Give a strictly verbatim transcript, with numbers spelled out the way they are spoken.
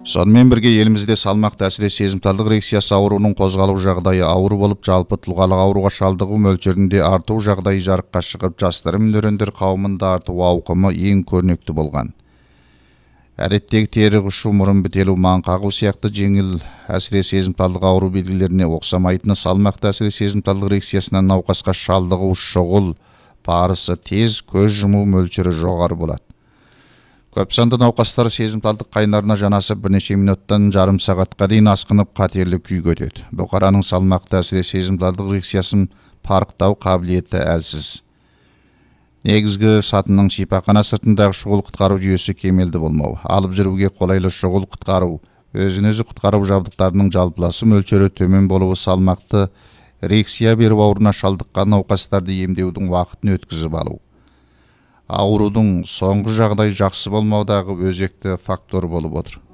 Сонымен бірге елімізде салмақты әсіре сезімталдық эрекциясы ауруының қозғалу жағдайы ауыр болып, жалпы тұлғалық ауруға шалдығу мөлшерінде арту жағдайы жарыққа шығып, жастар мен өрендер қауымында арту ауқымы ең көрнекті болған. Әдеттегі тері құшу, мұрын бітелу, маң қағу сияқты жеңіл әсіре сезімталдық ауру белгілеріне ұқсамайтыны, салмақты әсіре сезімталдық эрекциясынан науқасқа шалдығу шұғыл, парысы тез, көз жұму мөлшері жоғары болады. Көп санды науқастар сезімталдық қайнарына жанасып бірнеше минуттан жарым сағатқа дейін асқынып қатерлі күйге өтеді. Бұқараның салмақты әсіре сезімталдық эрекциясын парықтау қабілеті әлсіз. Негізгі сатының шипахана сыртындағы шұғыл құтқару жүйесі кемелді болмау, алып жүруге қолайлы шұғыл құтқару, өзін-өзі құтқару жабдықтарының жалпыласы мөлшері төмен болуы, салмақты эрекция беріп ауруына шалдыққан науқастарды емдеудің уақытын өткізіп алу. Аурудың соңғы жағдай жақсы болмаудағы өзекті фактор болып отыр.